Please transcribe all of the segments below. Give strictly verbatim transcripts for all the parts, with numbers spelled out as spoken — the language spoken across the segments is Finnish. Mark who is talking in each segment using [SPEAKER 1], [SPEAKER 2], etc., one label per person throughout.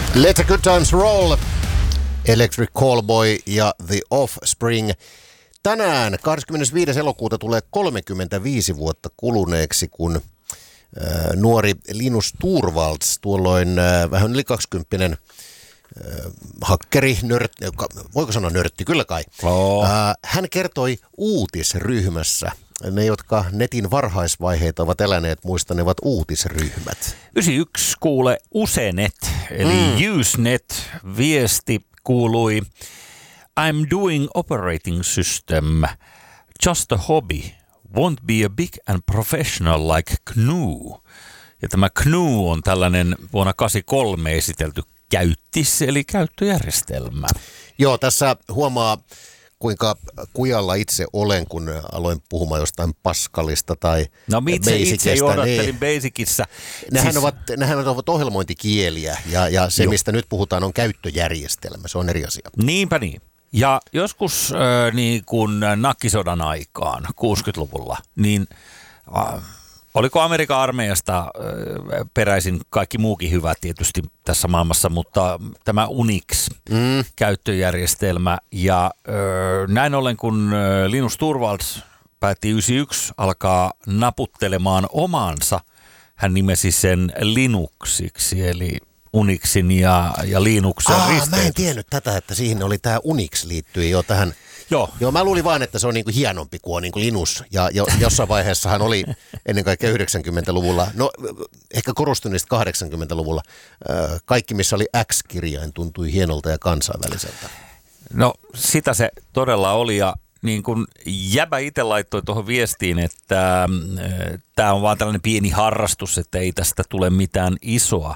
[SPEAKER 1] Let the good times roll. Electric Callboy ja The Offspring. Tänään kahdeskymmenesviides elokuuta tulee kolmekymmentäviisi vuotta kuluneeksi, kun äh, nuori Linus Torvalds, tuolloin äh, vähän yli kaksikymppinen äh, hakkeri, nörtti, voiko sanoa nörtti, kyllä kai. Oh. Äh, hän kertoi uutisryhmässä. Ne, jotka netin varhaisvaiheita ovat eläneet, muistanevat uutisryhmät.
[SPEAKER 2] yhdeksänkymmentäyksi kuule Usenet, eli mm. Usenet viesti kuului: I'm doing operating system, just a hobby, won't be a big and professional like G N U. Ja tämä G N U on tällainen vuonna kahdeksankymmentäkolme esitelty käyttis, eli käyttöjärjestelmä.
[SPEAKER 1] Joo, tässä huomaa, kuinka kujalla itse olen, kun aloin puhumaan jostain Pascalista tai
[SPEAKER 2] no,
[SPEAKER 1] Basicista.
[SPEAKER 2] Itse johdattelin niin, Basicissa.
[SPEAKER 1] Nehän,
[SPEAKER 2] siis...
[SPEAKER 1] ovat, nehän ovat ohjelmointikieliä ja, ja se, Joo. mistä nyt puhutaan, on käyttöjärjestelmä. Se on eri asia.
[SPEAKER 2] Niinpä niin. Ja joskus äh, niin kuin nakkisodan aikaan, kuusikymmentäluvulla, niin äh, oliko Amerikan armeijasta äh, peräisin kaikki muukin hyvä tietysti tässä maailmassa, mutta tämä Unix-käyttöjärjestelmä. Mm. Ja äh, näin ollen, kun äh, Linus Torvalds päätti yhdeksänkymmentäyksi alkaa naputtelemaan omansa, hän nimesi sen Linuxiksi, eli Unixin ja, ja Linuxin risteytys.
[SPEAKER 1] Mä en tiennyt tätä, että siihen oli tämä Unix liittyi jo tähän.
[SPEAKER 2] Joo.
[SPEAKER 1] Joo, mä luulin vaan, että se on niinku hienompi kuin on niinku Linus. Ja jo, jossain vaiheessahan oli ennen kaikkea yhdeksänkymmentäluvulla, no ehkä korostuneista kahdeksankymmentäluvulla, kaikki missä oli X-kirjain tuntui hienolta ja kansainväliseltä.
[SPEAKER 2] No sitä se todella oli, ja niin kuin jäbä itse laittoi tuohon viestiin, että äh, tämä on vaan tällainen pieni harrastus, että ei tästä tule mitään isoa.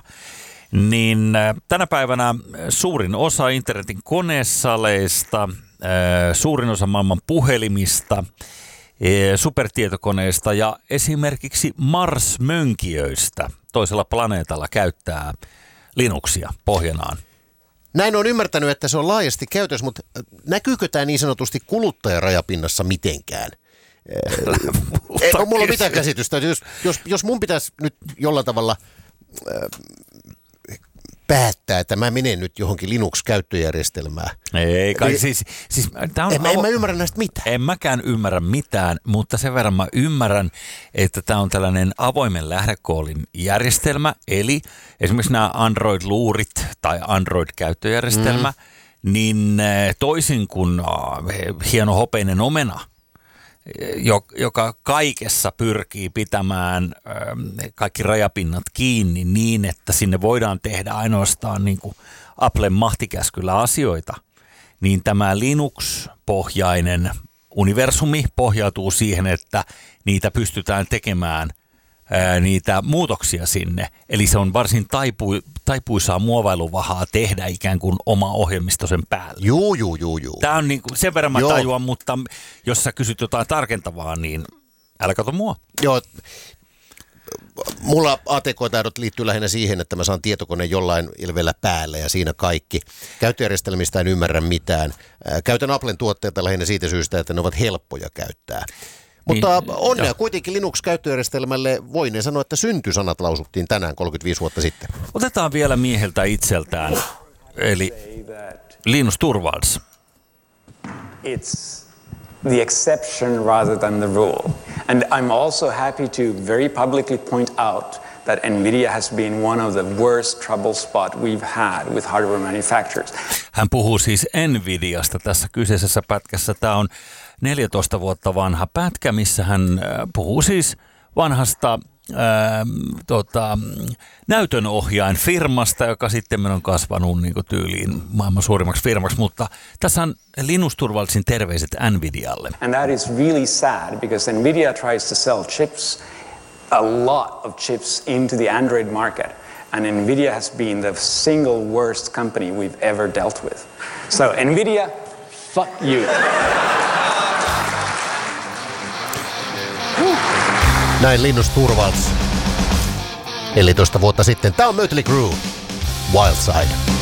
[SPEAKER 2] Niin äh, tänä päivänä suurin osa internetin konesaleista, äh, suurin osa maailman puhelimista, äh, supertietokoneista ja esimerkiksi Mars-mönkijöistä toisella planeetalla käyttää Linuxia pohjanaan.
[SPEAKER 1] Näin on ymmärtänyt, että se on laajasti käytössä, mutta näkyykö tämä niin sanotusti kuluttajarajapinnassa mitenkään? Ei ole mulla mitään käsitystä. Jos, jos, jos mun pitäisi nyt jollain tavalla äh, päättää, että mä menen nyt johonkin Linux-käyttöjärjestelmään.
[SPEAKER 2] Ei kai, siis, siis tää on
[SPEAKER 1] en,
[SPEAKER 2] avo-
[SPEAKER 1] en mä ymmärrä näistä mitään.
[SPEAKER 2] En mäkään ymmärrä mitään, mutta sen verran mä ymmärrän, että tämä on tällainen avoimen lähdekoodin järjestelmä, eli esimerkiksi nämä Android-luurit tai Android-käyttöjärjestelmä, mm. niin toisin kuin hieno hopeinen omena, joka kaikessa pyrkii pitämään kaikki rajapinnat kiinni niin, että sinne voidaan tehdä ainoastaan niin kuin Applen mahtikäskyllä asioita, niin tämä Linux-pohjainen universumi pohjautuu siihen, että niitä pystytään tekemään ää, niitä muutoksia sinne. Eli se on varsin taipu, taipuisaa muovailuvahaa tehdä ikään kuin oma ohjelmisto sen päälle.
[SPEAKER 1] Juu, juu, juu, juu.
[SPEAKER 2] Tämä on niin kuin, sen verran mä Joo. tajuan, mutta jos sä kysyt jotain tarkentavaa, niin älä kato mua.
[SPEAKER 1] Joo. Mulla A T K-taidot liittyy lähinnä siihen, että mä saan tietokoneen jollain ilveellä päälle ja siinä kaikki. Käyttöjärjestelmistä en ymmärrä mitään. Käytän Applen tuotteita lähinnä siitä syystä, että ne ovat helppoja käyttää. Mutta niin, onnea jo. Kuitenkin Linux-käyttöjärjestelmälle voin sanoa, että syntysanat lausuttiin tänään kolmekymmentäviisi vuotta sitten.
[SPEAKER 2] Otetaan vielä mieheltä itseltään, eli Linus Torvalds.
[SPEAKER 3] It's the exception rather than the rule. And I'm also happy to very publicly point out that NVIDIA has been one of the worst trouble spot we've had with hardware manufacturers.
[SPEAKER 2] Hän puhuu siis NVIDIasta tässä kyseisessä pätkässä. Tämä on neljätoista vuotta vanha pätkä, missä hän puhuu siis vanhasta ää, tota, näytönohjain firmasta, joka sitten on kasvanut niin kuin tyyliin maailman suurimmaksi firmaksi, mutta tässä on Linus Torvaldsin terveiset NVIDIalle.
[SPEAKER 3] And that is really sad because NVIDIA tries to sell chips, a lot of chips into the Android market. And NVIDIA has been the single worst company we've ever dealt with. So NVIDIA, fuck you.
[SPEAKER 1] Näin Linus Torvalds neljätoista vuotta sitten. Tämä on Mötley Crüe, Wild Side.